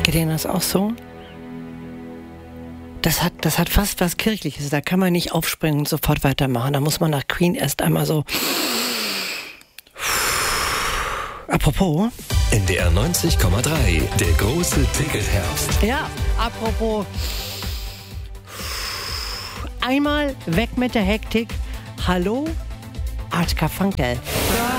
Geht Ihnen das auch so? Das hat fast was Kirchliches. Da kann man nicht aufspringen und sofort weitermachen. Da muss man nach Queen erst einmal so. Apropos. NDR 90,3, der große Ticketherbst. Ja, apropos. Einmal weg mit der Hektik. Hallo, Art Carfunkel.